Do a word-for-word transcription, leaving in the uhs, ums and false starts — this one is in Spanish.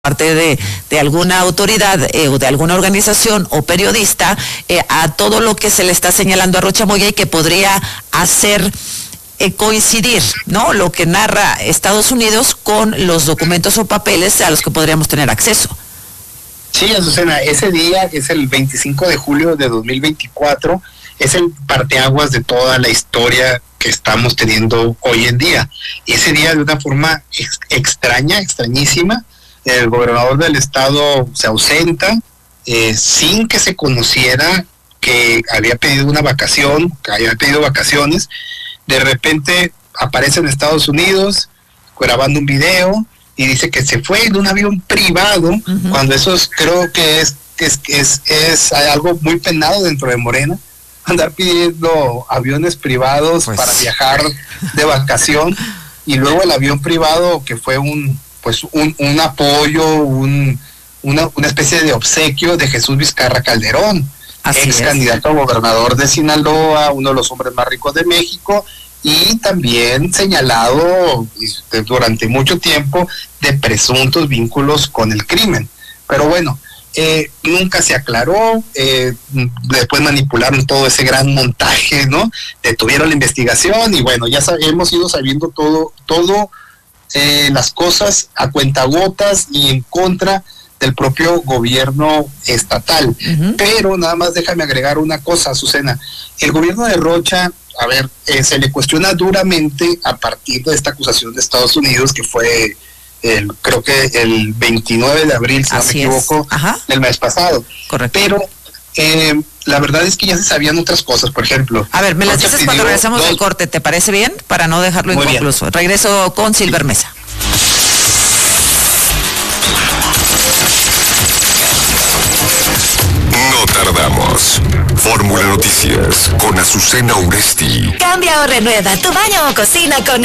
parte de, de alguna autoridad eh, o de alguna organización o periodista eh, a todo lo que se le está señalando a Rocha Moya y que podría hacer eh, coincidir, ¿no?, lo que narra Estados Unidos con los documentos o papeles a los que podríamos tener acceso. Sí, Azucena, ese día es el veinticinco de julio de dos mil veinticuatro, es el parteaguas de toda la historia que estamos teniendo hoy en día. Ese día, de una forma ex extraña, extrañísima, el gobernador del estado se ausenta eh, sin que se conociera que había pedido una vacación, que había pedido vacaciones. De repente aparece en Estados Unidos grabando un video y dice que se fue en un avión privado, uh-huh. cuando eso es, creo que es, es, es, es algo muy penado dentro de Morena, andar pidiendo aviones privados pues. para viajar de vacación, y luego el avión privado que fue un pues un, un apoyo, un, una, una especie de obsequio de Jesús Vizcarra Calderón, Así ex es. candidato a gobernador de Sinaloa, uno de los hombres más ricos de México, y también señalado durante mucho tiempo de presuntos vínculos con el crimen. Pero bueno, eh, nunca se aclaró, eh, después manipularon todo ese gran montaje, ¿no? Detuvieron la investigación y bueno, ya sab- hemos ido sabiendo todo, todo Eh, las cosas a cuentagotas y en contra del propio gobierno estatal. Uh-huh. Pero nada más déjame agregar una cosa, Azucena. El gobierno de Rocha, a ver, eh, se le cuestiona duramente a partir de esta acusación de Estados Unidos, que fue el, creo que el veintinueve de abril, si Así no me equivoco, del mes pasado. Correcto. Pero eh, la verdad es que ya se sabían otras cosas, por ejemplo. A ver, me las dices cuando regresamos dos... del corte, ¿te parece bien? Para no dejarlo Muy inconcluso. Bien. Regreso con Silver Mesa. No tardamos. Fórmula Noticias con Azucena Uresti. Cambia o renueva tu baño o cocina con